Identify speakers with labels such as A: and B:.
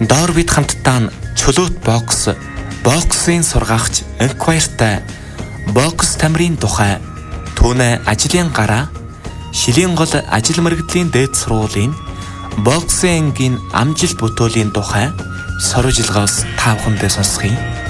A: Доор бид хамтдаа чөлөөт боксын сургаагч Enquire-тай бокс тамирын тухай, түүний ажлын гараа, шилийн гол ажил мэргэдлийн дээд сургуулийн боксын ангийн амжилт бүтээлийн тухай сорвжилгоос та бүхэндээ сонсгоё.